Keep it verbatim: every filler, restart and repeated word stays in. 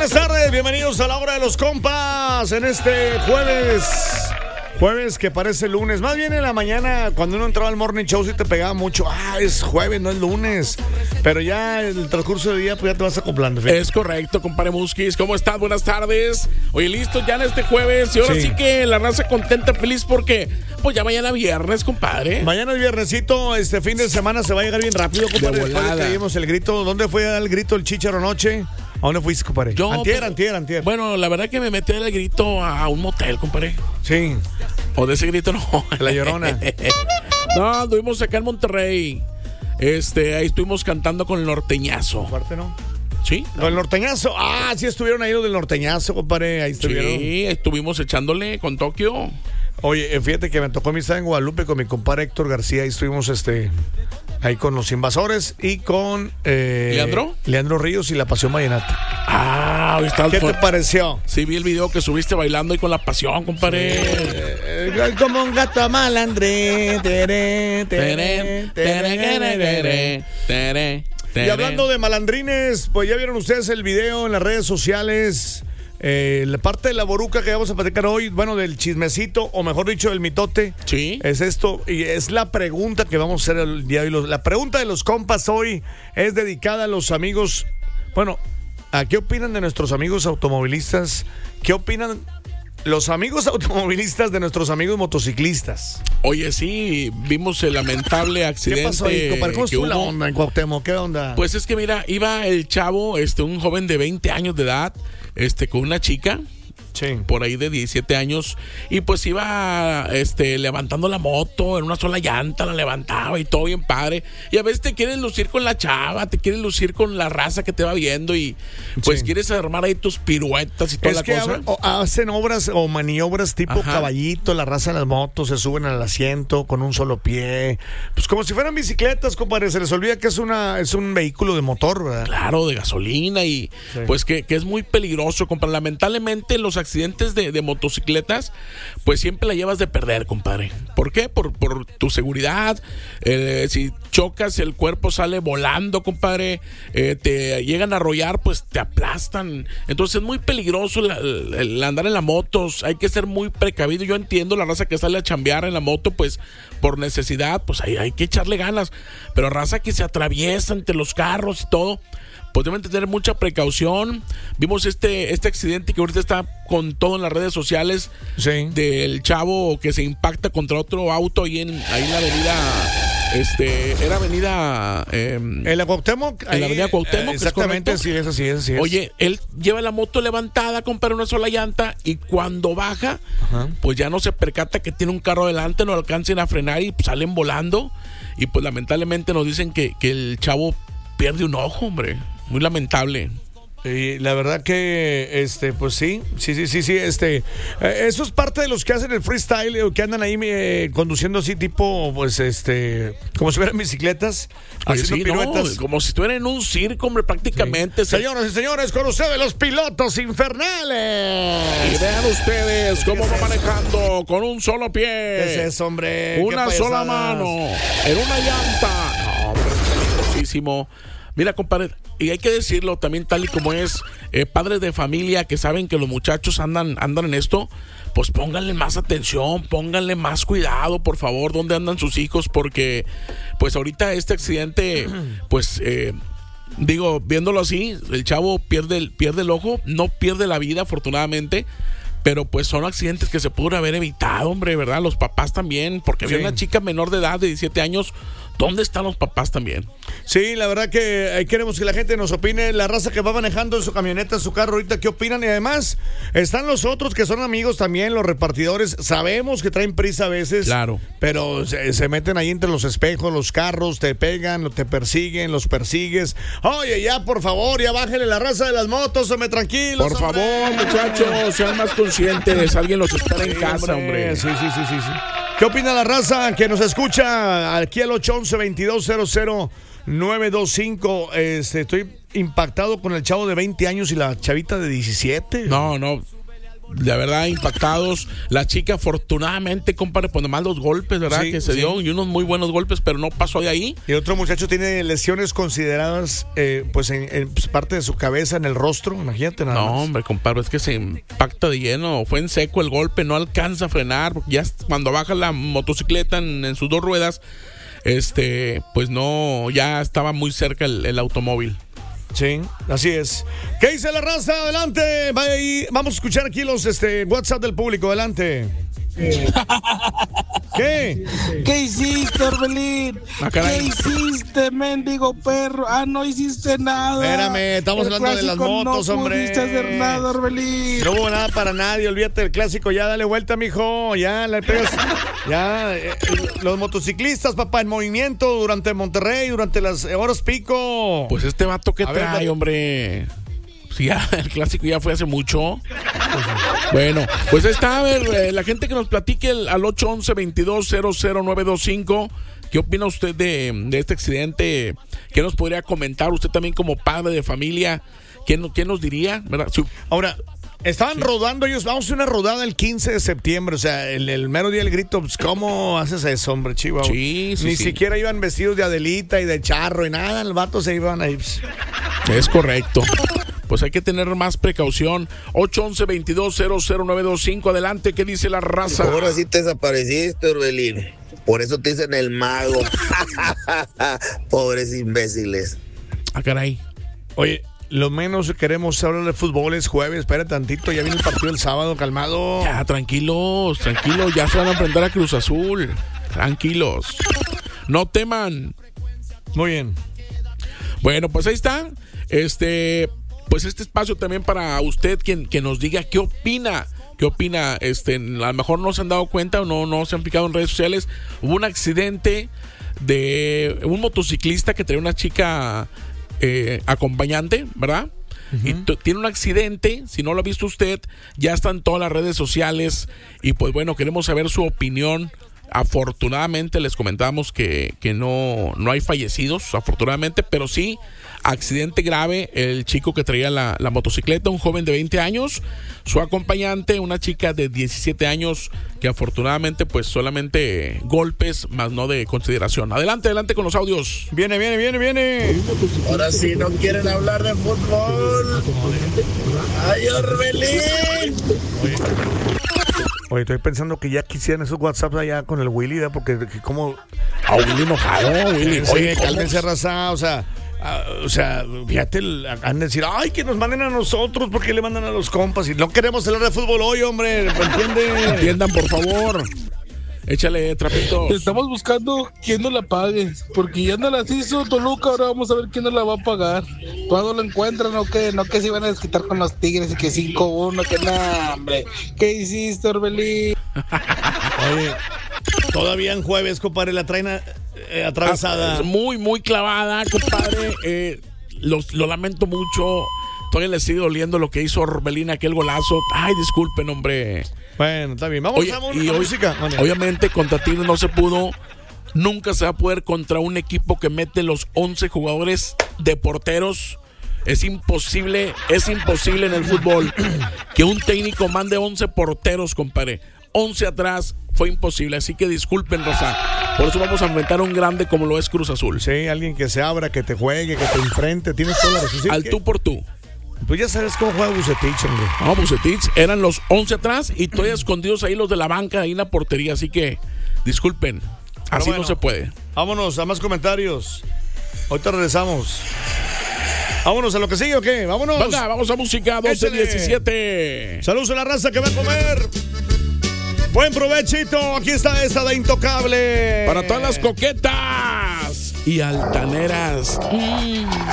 buenas tardes, bienvenidos a la hora de los compas en este jueves. Jueves que parece lunes, más bien en la mañana cuando uno entraba al morning show sí te pegaba mucho. Ah, es jueves, no es lunes. Pero ya en el transcurso del día pues ya te vas acoplando. Fíjate. Es correcto, compadre Muskis. ¿Cómo estás? Buenas tardes. Oye, listo ya en este jueves. Y ahora sí, sí que la raza contenta, feliz porque pues ya mañana viernes, compadre. Mañana es viernesito, este fin de semana se va a llegar bien rápido, compadre. Después de que dimos el grito. ¿Dónde fue el grito el Chícharo anoche? ¿A dónde fuiste, compadre? Yo, antier, pues, antier, antier. Bueno, la verdad que me metí el grito a un motel, compadre. Sí. O de ese grito no. La Llorona. No, anduvimos acá en Monterrey. Este, ahí estuvimos cantando con el norteñazo. Fuerte, ¿no? Sí. ¿Con el norteñazo? Ah, sí estuvieron ahí los del norteñazo, compadre. Ahí estuvieron. Sí, estuvimos echándole con Tokio. Oye, fíjate que me tocó amistad en Guadalupe con mi compadre Héctor García. Ahí estuvimos este ahí con los Invasores y con eh, ¿Leandro? Leandro Ríos y La Pasión Vallenata. Ah, ahí está el ¿Qué for... te pareció? Sí, vi el video que subiste bailando ahí con La Pasión, compadre. Eh, eh, como un gato malandré. Tere, tere, tere, tere, tere. Y hablando de malandrines, pues ya vieron ustedes el video en las redes sociales. Eh, la parte de la boruca que vamos a platicar hoy, bueno, del chismecito, o mejor dicho, del mitote. Sí. Es esto, y es la pregunta que vamos a hacer el día de hoy. La pregunta de los compas hoy es dedicada a los amigos. Bueno, ¿a qué opinan de nuestros amigos automovilistas? ¿Qué opinan los amigos automovilistas de nuestros amigos motociclistas? Oye, sí, vimos el lamentable accidente. ¿Qué pasó ahí, compadre? ¿Cómo estuvo hubo? la onda en Cuauhtémoc? ¿Qué onda? Pues es que mira, iba el chavo, este, un joven de veinte años de edad, este, con una chica. Sí. Por ahí de diecisiete años. Y pues iba este, levantando la moto en una sola llanta, la levantaba y todo bien padre. Y a veces te quieres lucir con la chava, te quieres lucir con la raza que te va viendo y pues sí, quieres armar ahí tus piruetas y toda es la que cosa. Ha, hacen obras o maniobras tipo Ajá. caballito, la raza de las motos, se suben al asiento con un solo pie. Pues como si fueran bicicletas, compadre. Se les olvida que es una es un vehículo de motor, ¿verdad? Claro, de gasolina y sí. pues que, que es muy peligroso, compadre. Lamentablemente los accidentes de, de motocicletas pues siempre la llevas de perder, compadre. ¿Por qué? Por, por tu seguridad. Eh, si chocas, el cuerpo sale volando, compadre. Eh, te llegan a arrollar, pues te aplastan. Entonces es muy peligroso el, el, el andar en la moto. Hay que ser muy precavido. Yo entiendo la raza que sale a chambear en la moto, pues por necesidad, pues hay, hay que echarle ganas. Pero raza que se atraviesa entre los carros y todo, pues deben tener mucha precaución. Vimos este este accidente que ahorita está con todo en las redes sociales, sí, del chavo que se impacta contra otro auto ahí en, ahí en la avenida, este, era avenida eh, en la Cuauhtémoc, en la avenida Cuauhtémoc, eh, exactamente, sí es, así es, así es. Oye, él lleva la moto levantada, compra una sola llanta y cuando baja, Ajá. pues ya no se percata que tiene un carro delante, no alcancen a frenar y pues, salen volando y pues lamentablemente nos dicen que, que el chavo pierde un ojo, hombre. Muy lamentable. Y la verdad que, este, pues sí, sí, sí, sí, sí, este, eh, eso es parte de los que hacen el freestyle, eh, que andan ahí eh, conduciendo así tipo, pues, este, como si fueran bicicletas, Oye, haciendo sí, piruetas. No, como si estuvieran en un circo, hombre, prácticamente. Sí. Señoras y señores, con ustedes los pilotos infernales. Y vean ustedes cómo va es manejando con un solo pie. ¿Qué es eso, hombre? Una sola mano, en una llanta. No, hombre, es peligrosísimo. Mira, compadre, y hay que decirlo también tal y como es, eh, padres de familia que saben que los muchachos andan andan en esto, pues pónganle más atención, pónganle más cuidado, por favor, dónde andan sus hijos, porque pues ahorita este accidente, pues eh, digo, viéndolo así, el chavo pierde el, pierde el ojo, no pierde la vida, afortunadamente. Pero pues son accidentes que se pudieron haber evitado, hombre, ¿verdad? Los papás también, porque sí. había una chica menor de edad de diecisiete años. ¿Dónde están los papás también? Sí, la verdad que eh, queremos que la gente nos opine. La raza que va manejando en su camioneta, en su carro ahorita, ¿qué opinan? Y además, están los otros que son amigos también, los repartidores. Sabemos que traen prisa a veces. Claro. Pero se, se meten ahí entre los espejos, los carros, te pegan, te persiguen, los persigues. Oye, ya, por favor, ya bájenle la raza de las motos, hombre, tranquilos. Por hombre. favor, muchachos, sean más conscientes. Alguien los espera en sí, casa, hombre. hombre. Sí, sí, sí, sí, sí. ¿Qué opina la raza que nos escucha aquí al ocho once, veintidós cero cero nueve dos cinco? Este, estoy impactado con el chavo de veinte años y la chavita de diecisiete. No, no. la verdad, impactados. La chica, afortunadamente, compadre, pues nomás los golpes, ¿verdad? Sí, que se sí. dio, y unos muy buenos golpes, pero no pasó de ahí. Y otro muchacho tiene lesiones consideradas, eh, pues, en, en pues, parte de su cabeza, en el rostro, imagínate nada No, más. hombre, compadre, es que se impacta de lleno. Fue en seco el golpe, no alcanza a frenar, porque ya cuando baja la motocicleta en, en sus dos ruedas, este, pues no, ya estaba muy cerca el, el automóvil. Sí, así es. ¿Qué dice la raza? Adelante. Vamos a escuchar aquí los este, WhatsApp del público. Adelante. ¿Qué? ¿Qué hiciste, Orbelín? Ah, ¿Qué hiciste, mendigo perro? Ah, no hiciste nada. Espérame, estamos El hablando de las motos, no hombre. No pudiste hacer nada, Orbelín. No hubo nada para nadie, olvídate del clásico. Ya, dale vuelta, mijo. Ya, le pegas. Ya, eh, los motociclistas, papá, en movimiento durante Monterrey, durante las horas pico. Pues este vato que A trae, ver, hombre. Sí, ya, el clásico ya fue hace mucho. Bueno, pues está, a ver, eh, la gente que nos platique el, al ocho once, veintidós, cero cero nueve dos cinco. ¿Qué opina usted de, de este accidente? ¿Qué nos podría comentar? Usted también como padre de familia, ¿quién, quién nos diría? ¿Verdad? Su... Ahora, estaban sí. rodando ellos, vamos a hacer una rodada el quince de septiembre, o sea, el, el mero día del grito, pues, ¿cómo haces eso, hombre, chihuahua? Sí, sí, Ni sí. siquiera iban vestidos de Adelita y de charro y nada, el vato se iban ahí. Es correcto. Pues hay que tener más precaución. ocho once, veintidós, cero cero nueve dos cinco. Adelante, ¿qué dice la raza? Ahora sí te desapareciste, Orbelín. Por eso te dicen el mago. Pobres imbéciles. Ah, caray. Oye, lo menos queremos hablar de fútbol, es jueves, espera tantito, ya viene el partido el sábado, calmado. Ya, tranquilos, tranquilos, ya se van a enfrentar a Cruz Azul. Tranquilos. No teman. Muy bien. Bueno, pues ahí está. Este... Pues este espacio también para usted quien, que nos diga qué opina, qué opina, este, a lo mejor no se han dado cuenta o no, no se han fijado en redes sociales. Hubo un accidente de un motociclista que traía una chica eh, acompañante, ¿verdad? Uh-huh. Y t- tiene un accidente, si no lo ha visto usted, ya está en todas las redes sociales y pues bueno, queremos saber su opinión. Afortunadamente les comentamos que, que no, no hay fallecidos, afortunadamente, pero sí accidente grave. El chico que traía la, la motocicleta, un joven de veinte años, su acompañante, una chica de diecisiete años, que afortunadamente pues solamente golpes, más no de consideración. Adelante, adelante con los audios. Viene, viene, viene, viene. Ahora sí no quieren hablar de fútbol. ¡Ay, Orbelín! Oye. Oye, estoy pensando que ya quisieran esos WhatsApps allá con el Willy, ¿verdad? Porque como... A Willy enojado, Willy. Oye, cálmense, raza, o sea... Uh, o sea, fíjate, han de decir, ay, que nos manden a nosotros, porque le mandan a los compas. Y no queremos hablar de fútbol hoy, hombre, ¿entiende? Entiendan, por favor. Échale, trapitos. Estamos buscando quién nos la pague, porque ya no las hizo Toluca, ahora vamos a ver quién nos la va a pagar. ¿Cuándo lo encuentran o qué? No que se iban a desquitar con los Tigres y que cinco uno, que nada, hombre. ¿Qué hiciste, Orbelín? Oye, todavía en jueves, compadre, la traen a, eh, atravesada. Ah, muy, muy clavada, compadre. Eh, lo, lo lamento mucho. Todavía le sigue doliendo lo que hizo Orbelín, aquel golazo. Ay, disculpen, hombre. Bueno, está bien. Vamos Oye, a una y hoy, música. Bueno. Obviamente, contra Tigres no se pudo. Nunca se va a poder contra un equipo que mete los once jugadores de porteros. Es imposible, es imposible en el fútbol que un técnico mande once porteros, compadre. once atrás fue imposible, así que disculpen, Rosa. Por eso vamos a enfrentar a un grande como lo es Cruz Azul. Sí, alguien que se abra, que te juegue, que te enfrente. Tienes toda la razón. Al que... tú por tú. Pues ya sabes cómo juega Bucetich, hombre. No, Bucetich eran los once atrás y todavía escondidos ahí los de la banca, ahí en la portería. Así que, disculpen, así bueno, no se puede. Vámonos a más comentarios. Ahorita regresamos. Vámonos a lo que sigue, ¿o qué? Vámonos. Venga, vamos a música doce diecisiete. Saludos a la raza que va a comer. Buen provechito. Aquí está esta de Intocable. Para todas las coquetas y altaneras. Mm.